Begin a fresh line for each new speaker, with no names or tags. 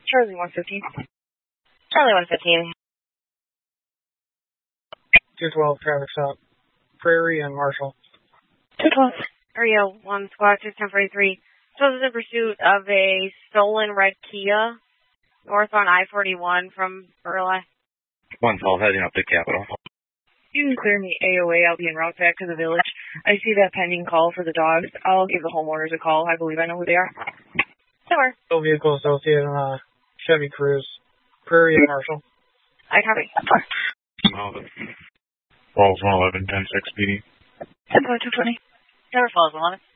Charlie 115.
Charlie 115.
212 traffic stop. Prairie and Marshall.
212.
Area 1 Squad 61043. So this is in pursuit of a stolen red Kia north on I-41 from Burleigh.
112 heading up to Capitol.
You can clear me AOA. I'll be en route back to the village. I see that pending call for the dogs. I'll give the homeowners a call. I believe I know who they are.
Sure.
No vehicle associated on Chevy Cruze. Prairie and Marshall.
I copy.
Falls 111, 10-6 PD.
220.
Never falls 11.